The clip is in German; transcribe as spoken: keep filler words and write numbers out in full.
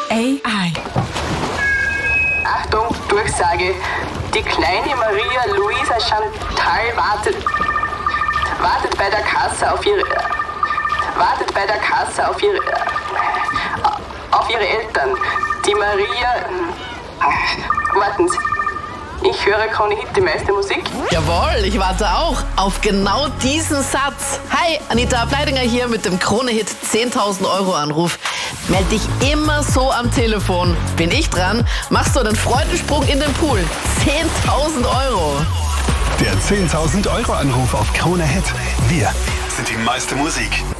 A I. Achtung, Durchsage. Die kleine Maria Luisa Chantal wartet, wartet bei der Kasse auf ihre, wartet bei der Kasse auf ihre, auf ihre Eltern. Die Maria, warten Sie. Ich höre Krone Hit, die meiste Musik. Jawohl, ich warte auch auf genau diesen Satz. Hi, Anita Ableidinger hier mit dem Krone Hit zehntausend Euro Anruf. Meld dich immer so am Telefon. Bin ich dran, machst du einen Freudensprung in den Pool. zehntausend Euro. Der zehntausend Euro Anruf auf Krone Hit. Wir sind die meiste Musik.